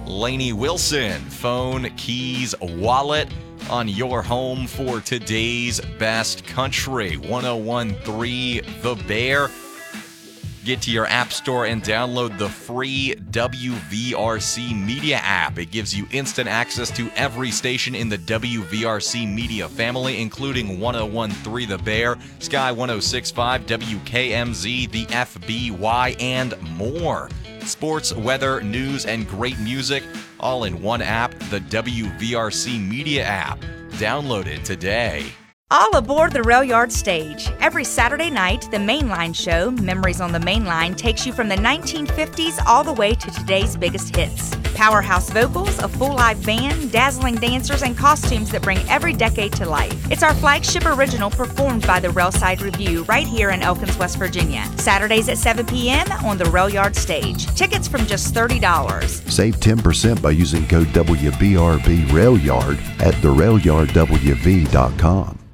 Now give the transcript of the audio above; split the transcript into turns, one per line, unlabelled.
Lainey Wilson, phone, keys, wallet on your home for today's best country. 101.3 The Bear. Get to your app store and download the free WVRC Media app. It gives you instant access to every station in the WVRC Media family, including 101.3 The Bear, Sky 106.5, WKMZ, the FBY, and more. Sports, weather, news, and great music, all in one app, the WVRC Media app. Download it today.
All aboard the Rail Yard Stage. Every Saturday night, the Mainline show, Memories on the Mainline, takes you from the 1950s all the way to today's biggest hits. Powerhouse vocals, a full live band, dazzling dancers, and costumes that bring every decade to life. It's our flagship original performed by the Railside Review right here in Elkins, West Virginia. Saturdays at 7 p.m. on the Rail Yard Stage. Tickets from just $30.
Save 10% by using code WBRB Rail Yard at therailyardwv.com.